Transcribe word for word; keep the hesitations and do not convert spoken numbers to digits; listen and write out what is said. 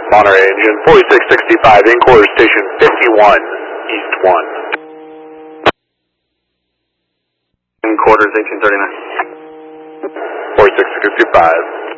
Monterey engine forty-six sixty-five, in quarter station fifty-one, east one. In quarters eighteen thirty-nine. forty-six sixty-five.